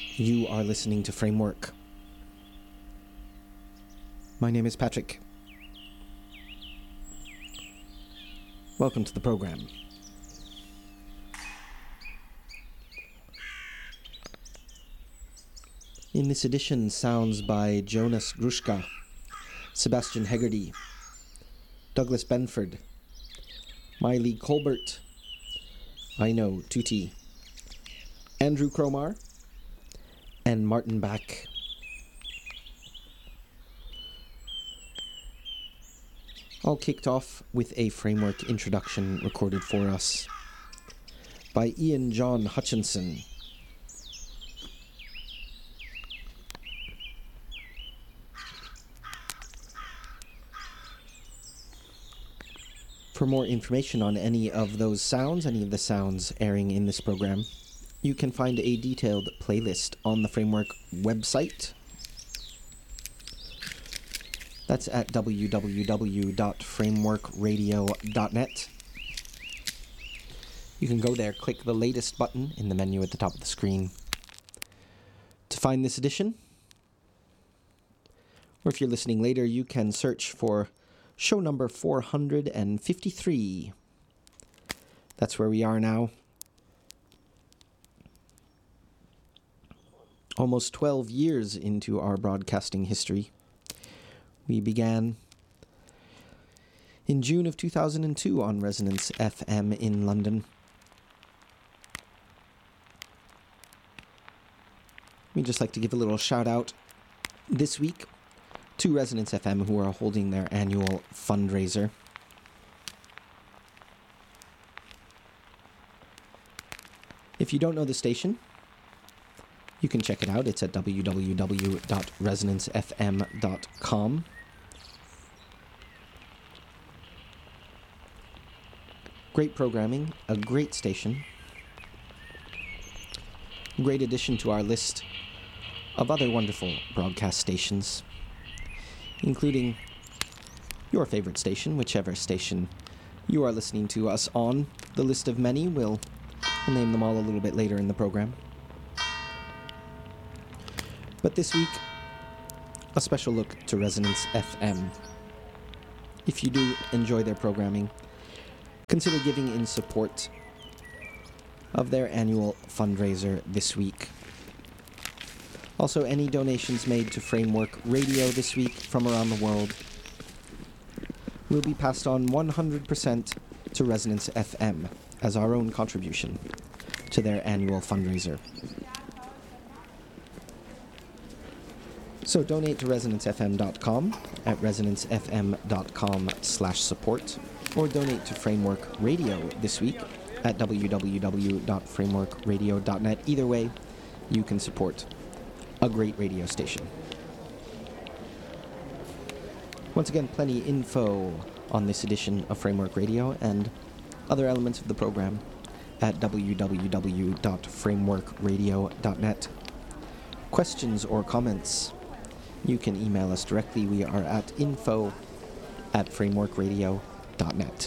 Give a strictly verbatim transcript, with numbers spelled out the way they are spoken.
You are listening to Framework. My name is Patrick. Welcome to the program. In this edition, sounds by Jonas Gruszka, Sebastian Hegarty, Douglas Benford, Miley Colbert, Aino Tuti, Andrew Cromar, and Martin Back. All kicked off with a framework introduction recorded for us by Ian John Hutchinson. For more information on any of those sounds, any of the sounds airing in this program, you can find a detailed playlist on the Framework website. That's at w w w dot framework radio dot net. You can go there, click the latest button in the menu at the top of the screen to find this edition. Or if you're listening later, you can search for show number four hundred fifty-three. That's where we are now. Almost twelve years into our broadcasting history. We began in June of two thousand two on Resonance F M in London. We'd just like to give a little shout out this week to Resonance F M, who are holding their annual fundraiser. If you don't know the station, you can check it out. It's at w w w dot resonance f m dot com. Great programming, a great station. Great addition to our list of other wonderful broadcast stations, including your favorite station, whichever station you are listening to us on. The list of many, we'll, we'll name them all a little bit later in the program. But this week, a special look to Resonance F M. If you do enjoy their programming, consider giving in support of their annual fundraiser this week. Also, any donations made to Framework Radio this week from around the world will be passed on one hundred percent to Resonance F M as our own contribution to their annual fundraiser. So donate to resonance f m dot com at resonance f m dot com slash support, or donate to Framework Radio this week at w w w dot framework radio dot net. Either way, you can support a great radio station. Once again, plenty info on this edition of Framework Radio and other elements of the program at w w w dot framework radio dot net. Questions or comments, you can email us directly. We are at info at framework radio dot net.